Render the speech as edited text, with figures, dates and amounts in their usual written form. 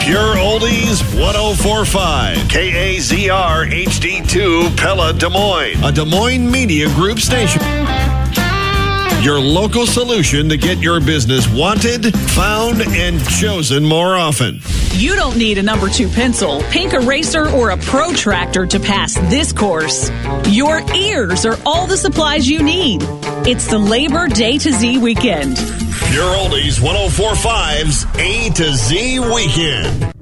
Pure Oldies 1045. KAZR HD2 Pella Des Moines. A Des Moines Media Group station. Your local solution to get your business wanted, found, and chosen more often. You don't need a number 2 pencil, pink eraser, or a protractor to pass this course. Your ears are all the supplies you need. It's the Labor Day to Z weekend. Pure Oldies 1045's A to Z weekend.